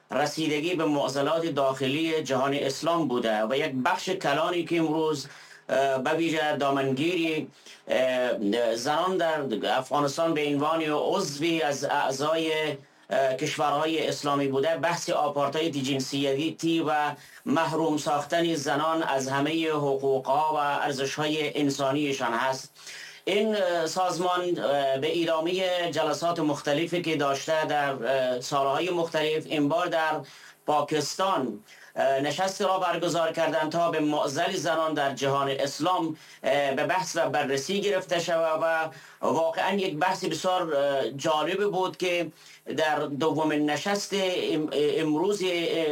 رسیدگی به معضلات داخلی جهان اسلام بوده و یک بخش کلانی که امروز به ویژه دامنگیری زنان در افغانستان به عنوان عضوی از اعضای کشورهای اسلامی بوده، بحث آپارتاید جنسیتی و محروم ساختن زنان از همه حقوقها و ارزشهای انسانیشان هست. این سازمان به ادامه جلسات مختلفی که داشته در سالهای مختلف، این بار در پاکستان نشستی را برگزار کردند تا به معضل زنان در جهان اسلام به بحث و بررسی گرفته شود و واقعا یک بحث بسیار جالب بود که در دومین نشست امروز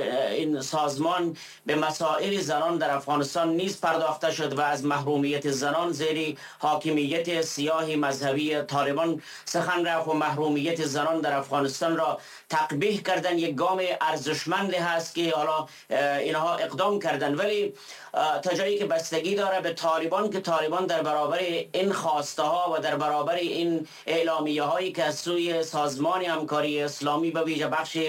این سازمان به مسائل زنان در افغانستان نیز پرداخته شد و از محرومیت زنان زیر حاکمیت سیاه مذهبی طالبان سخن رفت و محرومیت زنان در افغانستان را تقبیح کردن یک گام ارزشمند هست که حالا اینها اقدام کردن، ولی تا جایی که بستگی داره به طالبان که طالبان در برابر این خواسته ها و در برابر این اعلامیه هایی که از سوی سازمان همکاری اسلامی به ویژه بخش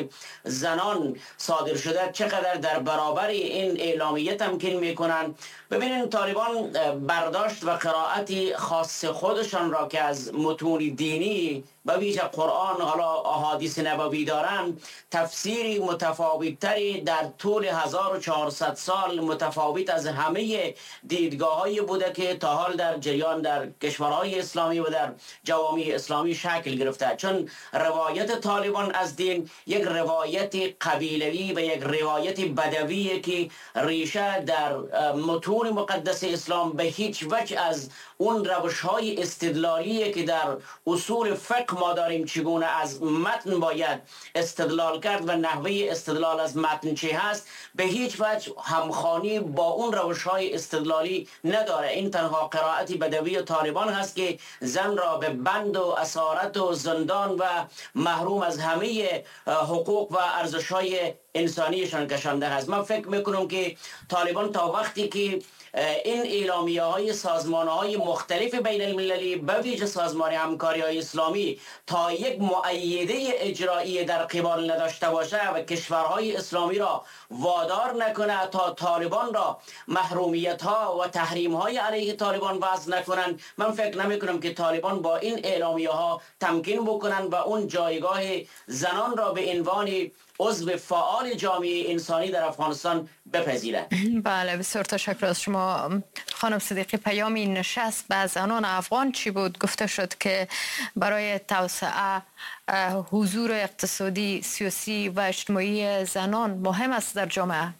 زنان صادر شده چقدر در برابر این اعلامیه تمکین میکنن. ببینید طالبان برداشت و قرائت خاص خودشان را که از متون دینی به ویژه قرآن حالا احادیث نبوی دارن، تفسیری متفاوتتری در طول 1400 سال متفاوت از همه دیدگاه‌هایی بوده که تا حال در جریان در کشورهای اسلامی و در جوامع اسلامی شکل گرفته. چون روایت طالبان از دین یک روایت قبیلوی و یک روایت بدوی که ریشه در متون مقدس اسلام به هیچ وجه از اون روش‌های استدلالی که در اصول فقه ما داریم چگونه از متن باید استدلال کرد و نحوه استدلال از متن چه هست به هیچ وجه همخوانی با اون روش‌های استدلالی نداره. این تنها قرائت بدوی طالبان هست که زن را به بند و اسارت و زندان و محروم از همه حقوق و ارزش‌های انسانیشان کشانده هست. من فکر میکنم که طالبان تا وقتی که این اعلامیه های سازمان های مختلف بین المللی به ویژه سازمان همکاری های اسلامی تا یک مؤیده اجرایی در قبال نداشته باشه و کشورهای اسلامی را وادار نکنه تا طالبان را محرومیت ها و تحریم های علیه طالبان وضع نکنن، من فکر نمی کنم که طالبان با این اعلامیه ها تمکین بکنن و اون جایگاه زنان را به عنوان عضو فعال جامعه انسانی در افغانستان بپذیرند. بله، بسیار تشکر از شما خانم صدیقی. پیامی نشست به زنان افغان چی بود؟ گفته شد که برای توسعه حضور اقتصادی، سیاسی و اجتماعی زنان مهم است در جامعه.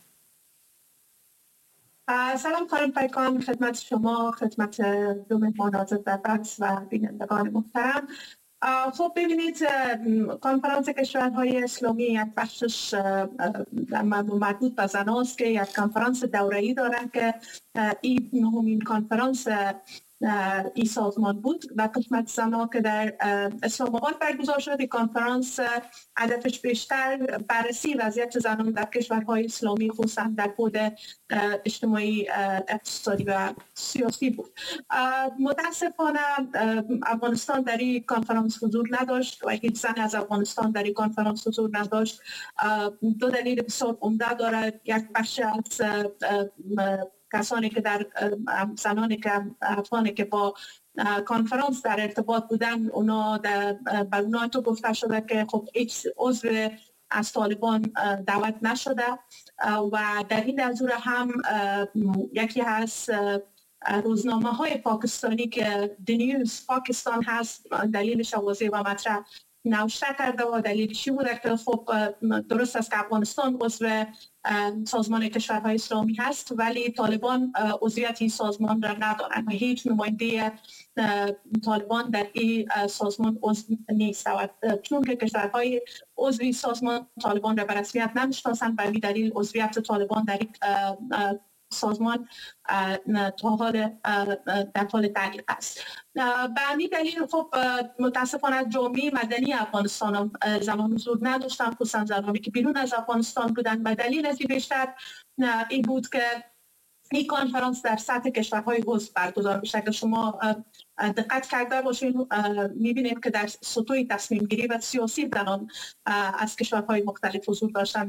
سلام خانم پیکان، خدمت شما، خدمت دو مهمان حاضر در بحث و بینندگان محترم. خب ببینید، کنفرانس کشورهای اسلامی یک بخشش مربوط به زنان است که یک کنفرانس دوره‌ای دارند که این نهمین کنفرانس این سازمان بود و قسمت زنان که در اسلام آباد برگزار شد. این کنفرانس هدفش بیشتر بررسی وضعیت زنان در کشورهای اسلامی خصوصا در بود اجتماعی، اقتصادی و سیاسی بود. متاسفانه افغانستان در این کنفرانس حضور نداشت و هیچ زن از افغانستان در این کنفرانس حضور نداشت. دو دلیل بسیار عمده دارد. یک بخش از کسانی که در زنانی که افغانی که با کنفرانس در ارتباط بودن، اونا بر اونا تو گفته شده که خب هیچ عضو از طالبان دعوت نشده و در این منظور هم یکی هست روزنامه های پاکستانی که دی نیوز پاکستان هست دلیلش واضح و مطرح نوشته کرده و دلیلش بوده که خب درست است که افغانستان عضو سازمان کشورهای اسلامی هست ولی طالبان عضویت این سازمان را ندارند و هیچ نماینده طالبان در این سازمان عضو نیست چون که کشورهای عضو سازمان طالبان را به رسمیت نمیشناسند و به دلیل عضویت طالبان در سازمان در حال تعلیق است. به همین دلیل خب متاسفانه جامعه مدنی افغانستان زمان حضور نداشتن، خصوصا زنانی که بیرون از افغانستان بودن و دلیل از این بیشتر این بود که این کنفرانس در سطح کشورهای عضو برگزار میشه که شما دقت کرده باشین میبینید که در سطوح تصمیم گیری و سیاسی زنان از کشورهای مختلف حضور داشتن